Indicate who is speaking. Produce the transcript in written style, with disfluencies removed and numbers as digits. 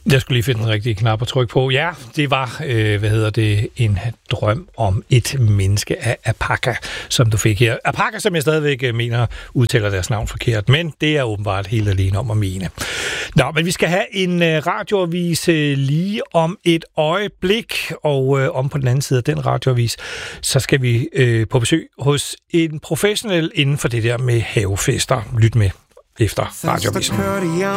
Speaker 1: Jeg skulle lige finde den rigtige knap at trykke på. Ja, det var, en drøm om et menneske af Apaka, som du fik her. Apaka, som jeg stadigvæk mener udtaler deres navn forkert, men det er åbenbart helt alene om at mene. Nå, men vi skal have en radioavis lige om et øjeblik, og om på den anden side af den radioavis, så skal vi på besøg hos en professionel inden for det der med havefester. Lyt med efter radiovisen.